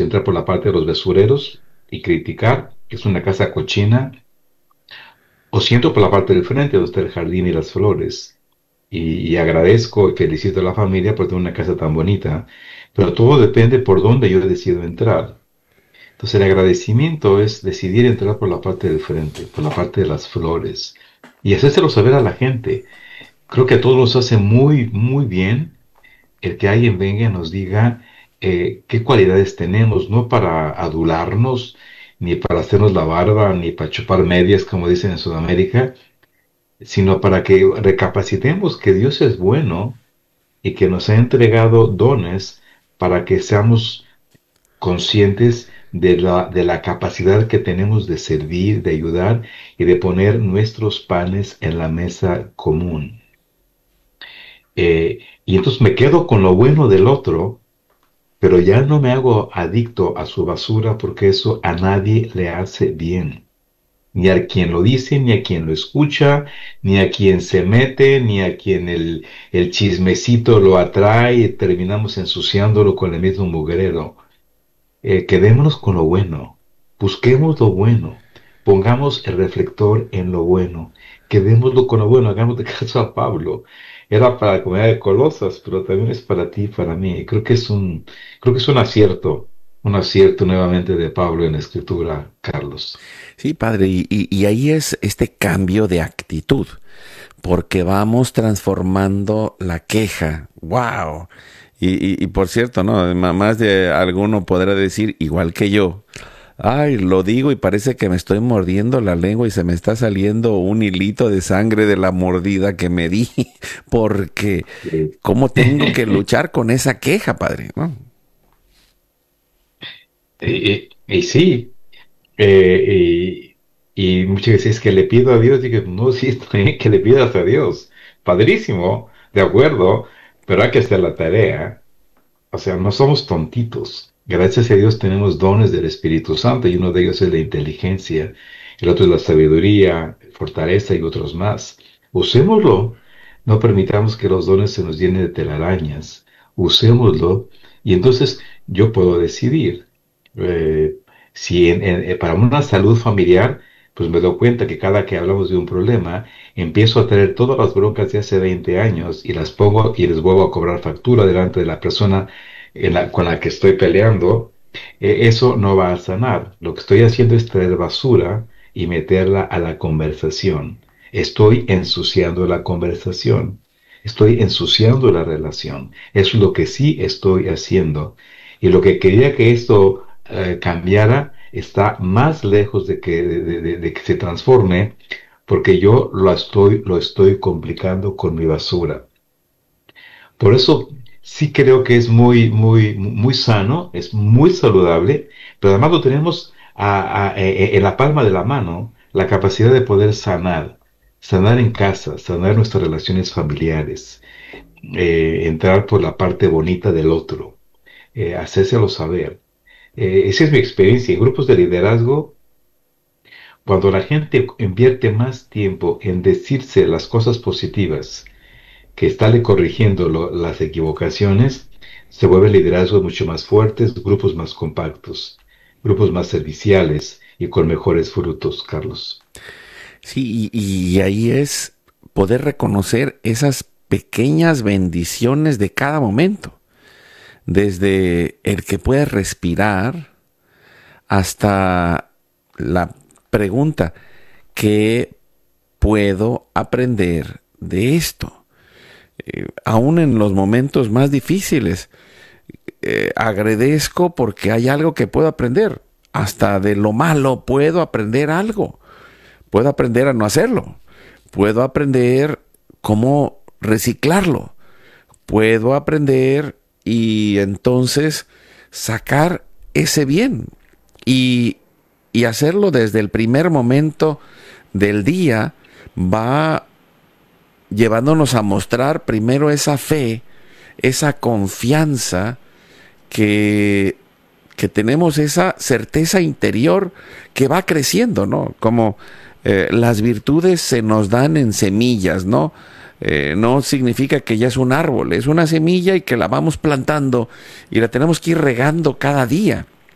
entrar por la parte de los basureros y criticar que es una casa cochina, o si entro por la parte del frente donde está el jardín y las flores. Y agradezco y felicito a la familia por tener una casa tan bonita, pero todo depende por dónde yo decido entrar. Entonces el agradecimiento es decidir entrar por la parte del frente, por la parte de las flores, y hacérselo saber a la gente. Creo que a todos nos hace muy, muy bien el que alguien venga y nos diga qué cualidades tenemos, no para adularnos, ni para hacernos la barba, ni para chupar medias, como dicen en Sudamérica, sino para que recapacitemos que Dios es bueno y que nos ha entregado dones para que seamos conscientes de la capacidad que tenemos de servir, de ayudar y de poner nuestros panes en la mesa común. Y entonces me quedo con lo bueno del otro, pero ya no me hago adicto a su basura porque eso a nadie le hace bien. Ni a quien lo dice, ni a quien lo escucha, ni a quien se mete, ni a quien el chismecito lo atrae y terminamos ensuciándolo con el mismo mugrero. Quedémonos con lo bueno, busquemos lo bueno, pongamos el reflector en lo bueno, quedémoslo con lo bueno, hagamos de caso a Pablo. Era para la comunidad de Colosas, pero también es para ti y para mí. Creo que es un acierto nuevamente de Pablo en la Escritura, Carlos. Sí, padre, y ahí es este cambio de actitud, porque vamos transformando la queja. ¡Wow! Y por cierto, ¿no? Más de alguno podrá decir, igual que yo, ay, lo digo y parece que me estoy mordiendo la lengua y se me está saliendo un hilito de sangre de la mordida que me di, porque Sí. ¿cómo tengo que luchar con esa queja, padre? ¿No? Y sí, y muchas veces que le pido a Dios, digo, no, sí, está bien que le pidas a Dios. Padrísimo, de acuerdo, pero hay que hacer la tarea. O sea, no somos tontitos. Gracias a Dios tenemos dones del Espíritu Santo y uno de ellos es la inteligencia, el otro es la sabiduría, fortaleza y otros más. Usémoslo. No permitamos que los dones se nos llenen de telarañas. Usémoslo y entonces yo puedo decidir. Eh, si para una salud familiar, pues me doy cuenta que cada que hablamos de un problema, empiezo a traer todas las broncas de hace 20 años y las pongo y les vuelvo a cobrar factura delante de la persona con la que estoy peleando. Eso no va a sanar. Lo que estoy haciendo es traer basura y meterla a la conversación. Estoy ensuciando la conversación. Estoy ensuciando la relación. Eso es lo que sí estoy haciendo. Y lo que quería que esto cambiara está más lejos de que se transforme porque yo lo estoy complicando con mi basura. Por eso sí creo que es muy, muy, muy sano, es muy saludable, pero además lo tenemos en la palma de la mano, la capacidad de poder sanar, sanar en casa, sanar nuestras relaciones familiares, entrar por la parte bonita del otro, hacérselo saber. Esa es mi experiencia. En grupos de liderazgo, cuando la gente invierte más tiempo en decirse las cosas positivas, que estarle corrigiendo las equivocaciones, se vuelven liderazgos mucho más fuertes, grupos más compactos, grupos más serviciales y con mejores frutos, Carlos. Sí, y ahí es poder reconocer esas pequeñas bendiciones de cada momento, desde el que puedes respirar hasta la pregunta, ¿qué puedo aprender de esto? Aún en los momentos más difíciles, agradezco porque hay algo que puedo aprender. Hasta de lo malo puedo aprender algo. Puedo aprender a no hacerlo. Puedo aprender cómo reciclarlo. Puedo aprender y entonces sacar ese bien y hacerlo desde el primer momento del día va llevándonos a mostrar primero esa fe, esa confianza que, que tenemos, esa certeza interior que va creciendo, ¿no? Como las virtudes se nos dan en semillas, ¿no? No significa que ya es un árbol, es una semilla y que la vamos plantando y la tenemos que ir regando cada día.